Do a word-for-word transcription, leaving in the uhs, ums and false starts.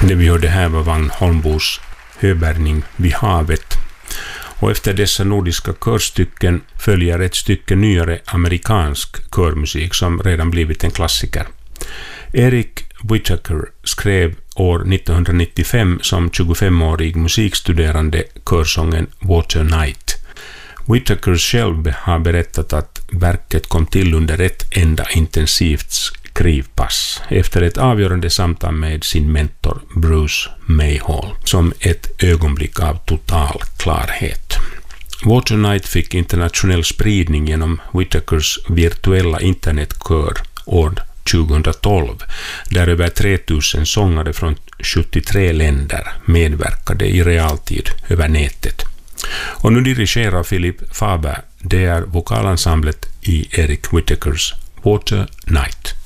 Det vi hörde här var Vagn Holmbos Höbärning vid havet. Och efter dessa nordiska körstycken följer ett stycke nyare amerikansk körmusik som redan blivit en klassiker. Eric Whittaker skrev år nittonhundranittiofem som tjugofemårig musikstuderande körsången Water Night. Whittaker själv har berättat att verket kom till under ett enda intensivt skrivpass efter ett avgörande samtal med sin mentor Bruce Mayhall som ett ögonblick av total klarhet. Water Night fick internationell spridning genom Whittakers virtuella internetkör år tjugotolv, där över tre tusen sångare från sjuttiotre länder medverkade i realtid över nätet. Och nu dirigerar Philip Faber, det är vokalensemblet i Eric Whittakers Water Night.